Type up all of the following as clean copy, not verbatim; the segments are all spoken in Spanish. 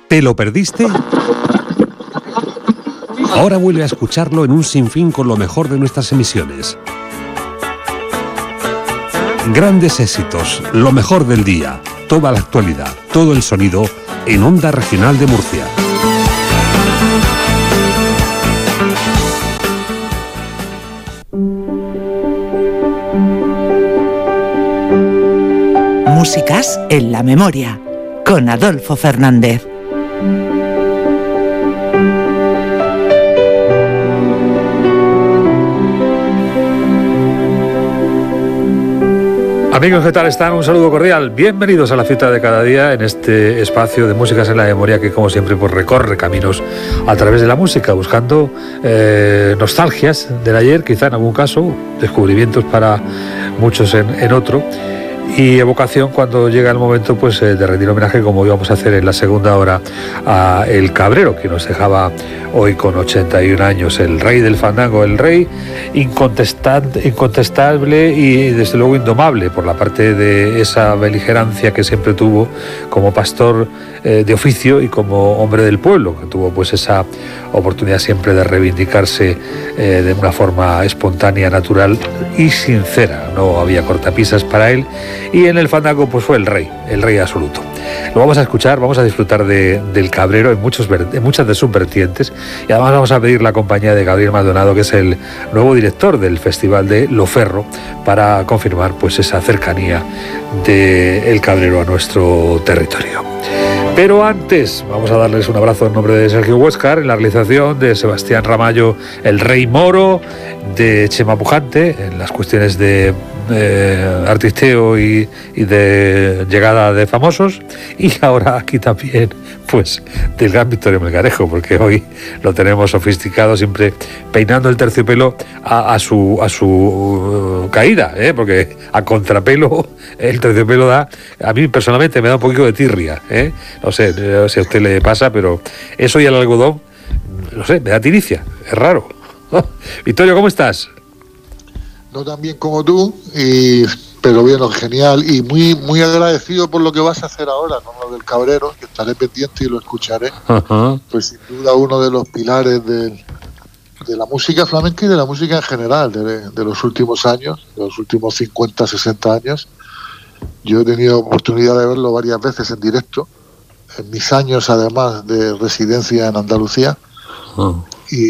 ¿Te lo perdiste? Ahora vuelve a escucharlo en un sinfín con lo mejor de nuestras emisiones. Grandes éxitos, lo mejor del día, toda la actualidad, todo el sonido en Onda Regional de Murcia. Músicas en la memoria, con Adolfo Fernández. Amigos, ¿qué tal están? Un saludo cordial. Bienvenidos a la cita de cada día en este espacio de Músicas en la Memoria que, como siempre, pues recorre caminos a través de la música, buscando nostalgias del ayer, quizá en algún caso, descubrimientos para muchos en otro, y evocación cuando llega el momento pues de rendir homenaje, como íbamos a hacer en la segunda hora, a El Cabrero, que nos dejaba hoy con 81 años, el rey del fandango, el rey incontestable y desde luego indomable por la parte de esa beligerancia que siempre tuvo como pastor de oficio y como hombre del pueblo, que tuvo pues esa oportunidad siempre de reivindicarse de una forma espontánea, natural y sincera. No había cortapisas para él, y en el fandango pues fue el rey absoluto. Lo vamos a escuchar, vamos a disfrutar del Cabrero en muchas de sus vertientes, y además vamos a pedir la compañía de Gabriel Maldonado, que es el nuevo director del Festival de Loferro, para confirmar pues esa cercanía del Cabrero a nuestro territorio. Pero antes vamos a darles un abrazo en nombre de Sergio Huéscar, en la realización de Sebastián Ramallo, el Rey Moro, de Chema Pujante en las cuestiones de artisteo y de llegada de famosos, y ahora aquí también pues del gran Victorio Melgarejo, porque hoy lo tenemos sofisticado, siempre peinando el terciopelo a su caída, porque a contrapelo el terciopelo da, a mí personalmente me da un poquito de tirria, no sé si a usted le pasa, pero eso y el algodón, no sé, me da tiricia, es raro. Victorio, ¿cómo estás? No tan bien como tú, pero bien, genial, y muy agradecido por lo que vas a hacer ahora, con lo del Cabrero, que estaré pendiente y lo escucharé. Uh-huh. Pues sin duda uno de los pilares de la música flamenca y de la música en general, de los últimos años, de los últimos 50, 60 años. Yo he tenido oportunidad de verlo varias veces en directo, en mis años además de residencia en Andalucía, uh-huh.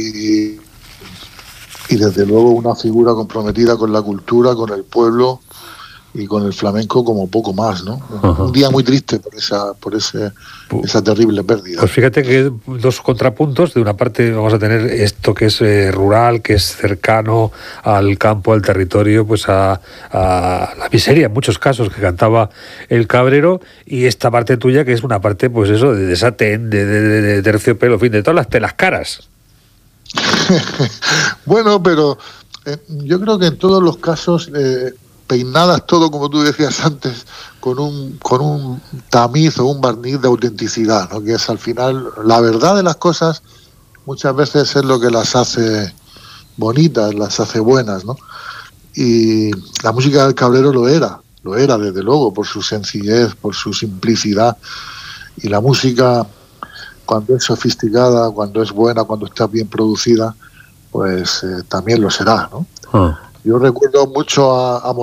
Y desde luego una figura comprometida con la cultura, con el pueblo y con el flamenco como poco más, ¿no? Uh-huh. Un día muy triste por esa terrible pérdida. Pues fíjate que dos contrapuntos. De una parte vamos a tener esto que es rural, que es cercano al campo, al territorio, pues a la miseria en muchos casos que cantaba el Cabrero, y esta parte tuya que es una parte pues eso de desatén, de terciopelo, en fin, de todas las caras. Bueno, pero yo creo que en todos los casos peinadas todo, como tú decías antes, con un tamiz o un barniz de autenticidad, ¿no? Que es al final la verdad de las cosas, muchas veces es lo que las hace bonitas, las hace buenas, ¿no? Y la música del Cabrero lo era desde luego, por su sencillez, por su simplicidad, y la música, cuando es sofisticada, cuando es buena, cuando está bien producida, pues también lo será, ¿no? Yo recuerdo mucho a